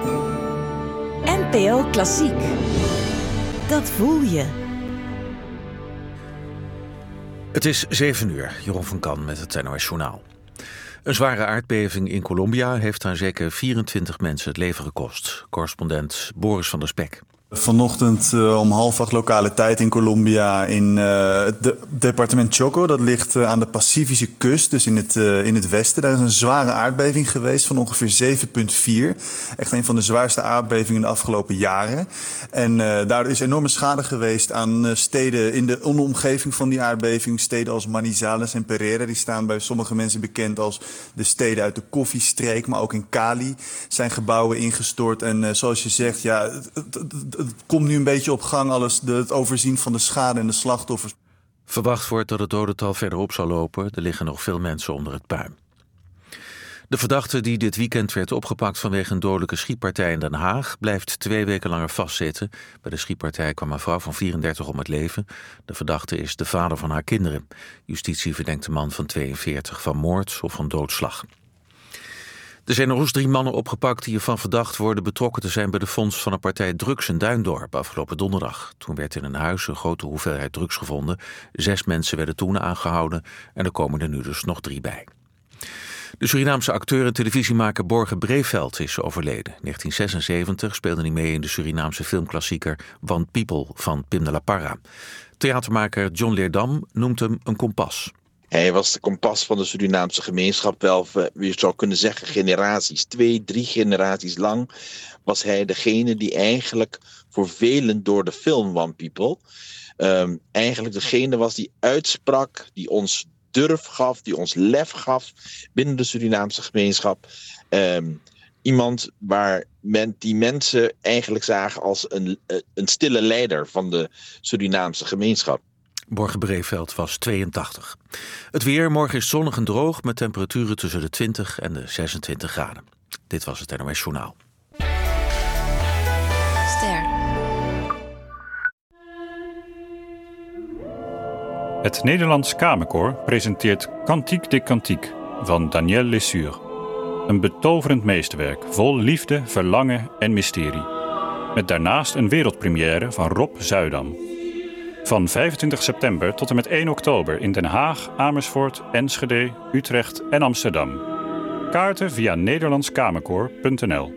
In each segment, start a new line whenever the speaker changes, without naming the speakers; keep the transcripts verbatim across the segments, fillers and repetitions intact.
N P O Klassiek. Dat voel je.
Het is zeven uur. Jeroen van Kan met het N O S Journaal. Een zware aardbeving in Colombia heeft aan zeker vierentwintig mensen het leven gekost. Correspondent Boris van der Spek.
Vanochtend uh, om half acht lokale tijd in Colombia in uh, het de, departement Choco. Dat ligt uh, aan de Pacifische kust, dus in het, uh, in het westen. Daar is een zware aardbeving geweest van ongeveer zeven komma vier. Echt een van de zwaarste aardbevingen in de afgelopen jaren. En uh, daardoor is enorme schade geweest aan uh, steden in de omgeving van die aardbeving. Steden als Manizales en Pereira, die staan bij sommige mensen bekend als de steden uit de koffiestreek. Maar ook in Cali zijn gebouwen ingestort. En uh, zoals je zegt, ja... Het, het, het, Het komt nu een beetje op gang, alles de, het overzien van de schade en de slachtoffers.
Verwacht wordt dat het dodental verder op zal lopen. Er liggen nog veel mensen onder het puin. De verdachte die dit weekend werd opgepakt vanwege een dodelijke schietpartij in Den Haag blijft twee weken langer vastzitten. Bij de schietpartij kwam een vrouw van vierendertig om het leven. De verdachte is de vader van haar kinderen. Justitie verdenkt de man van tweeënveertig van moord of van doodslag. Er zijn nog eens drie mannen opgepakt die ervan verdacht worden betrokken te zijn bij de fonds van een partij drugs in Duindorp afgelopen donderdag. Toen werd in een huis een grote hoeveelheid drugs gevonden. Zes mensen werden toen aangehouden en er komen er nu dus nog drie bij. De Surinaamse acteur en televisiemaker Borge Breveld is overleden. In negentien zesenzeventig speelde hij mee in de Surinaamse filmklassieker Want People van Pim de la Parra. Theatermaker John Leerdam noemt hem een kompas.
Hij was de kompas van de Surinaamse gemeenschap, wel, je zou kunnen zeggen, generaties. Twee, drie generaties lang was hij degene die eigenlijk voor velen door de film One People... Um, eigenlijk degene was die uitsprak, die ons durf gaf, die ons lef gaf binnen de Surinaamse gemeenschap. Um, iemand waar men, die mensen eigenlijk zagen als een, een stille leider van de Surinaamse gemeenschap.
Borge Breveld was tweeëntachtig. Het weer, morgen is zonnig en droog met temperaturen tussen de twintig en de zesentwintig graden. Dit was het N O S Journaal.
Ster.
Het Nederlands Kamerkoor presenteert Cantique des Cantiques van Daniel Lesure. Een betoverend meesterwerk vol liefde, verlangen en mysterie. Met daarnaast een wereldpremière van Rob Zuidam. Van vijfentwintig september tot en met één oktober in Den Haag, Amersfoort, Enschede, Utrecht en Amsterdam. Kaarten via nederlandskamerkoor punt n l.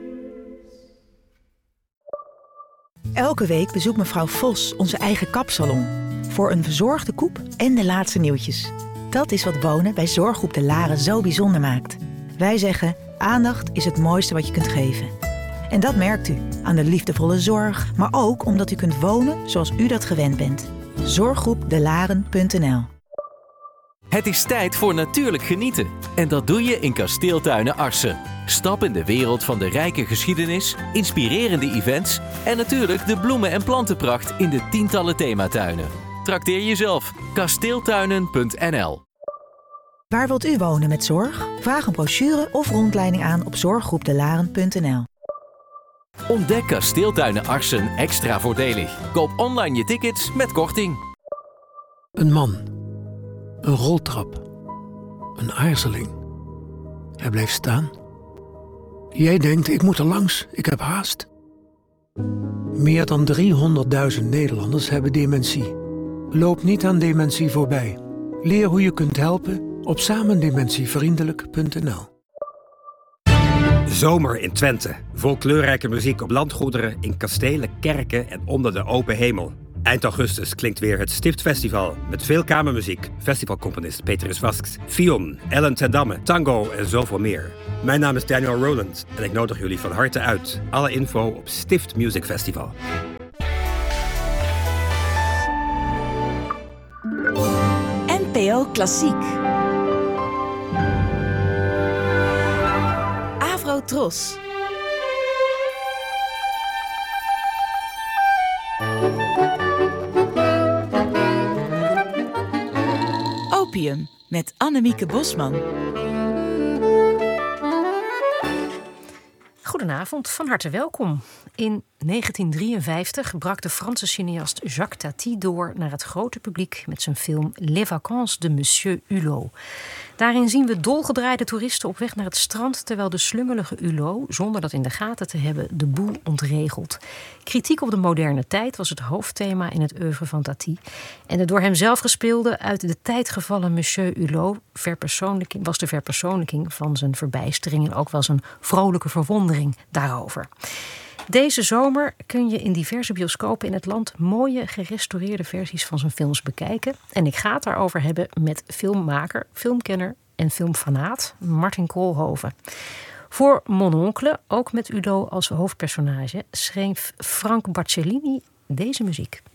Elke week bezoekt mevrouw Vos onze eigen kapsalon. Voor een verzorgde koep en de laatste nieuwtjes. Dat is wat wonen bij Zorggroep De Laren zo bijzonder maakt. Wij zeggen, aandacht is het mooiste wat je kunt geven. En dat merkt u aan de liefdevolle zorg, maar ook omdat u kunt wonen zoals u dat gewend bent. zorggroep de laren punt n l.
Het is tijd voor natuurlijk genieten. En dat doe je in Kasteeltuinen Arsen. Stap in de wereld van de rijke geschiedenis, inspirerende events en natuurlijk de bloemen- en plantenpracht in de tientallen thematuinen. Trakteer jezelf. kasteeltuinen punt n l.
Waar wilt u wonen met zorg? Vraag een brochure of rondleiding aan op zorggroep de laren punt n l.
Ontdek Kasteeltuinen Arsen extra voordelig. Koop online je tickets met korting.
Een man. Een roltrap. Een aarzeling. Hij blijft staan. Jij denkt, ik moet er langs, ik heb haast. Meer dan driehonderdduizend Nederlanders hebben dementie. Loop niet aan dementie voorbij. Leer hoe je kunt helpen op samendementievriendelijk punt n l.
Zomer in Twente. Vol kleurrijke muziek op landgoederen, in kastelen, kerken en onder de open hemel. Eind augustus klinkt weer het Stiftfestival met veel kamermuziek, festivalcomponist Petrus Vasks, Fion, Ellen ten Damme, tango en zoveel meer. Mijn naam is Daniel Rowland en ik nodig jullie van harte uit. Alle info op Stift Music Festival.
N P O Klassiek. Tros. Opium met Annemieke Bosman.
Goedenavond, van harte welkom. In negentien drieënvijftig brak de Franse cineast Jacques Tati door naar het grote publiek met zijn film Les Vacances de Monsieur Hulot. Daarin zien we dolgedraaide toeristen op weg naar het strand, terwijl de slungelige Hulot, zonder dat in de gaten te hebben, de boel ontregelt. Kritiek op de moderne tijd was het hoofdthema in het oeuvre van Tati. En de door hem zelf gespeelde, uit de tijd gevallen Monsieur Hulot verpersoonlijking, was de verpersoonlijking van zijn verbijstering en ook wel zijn vrolijke verwondering daarover. Deze zomer kun je in diverse bioscopen in het land mooie gerestaureerde versies van zijn films bekijken. En ik ga het daarover hebben met filmmaker, filmkenner en filmfanaat Martin Koolhoven. Voor Mon Oncle, ook met Hulot als hoofdpersonage, schreef Frank Barcellini deze muziek.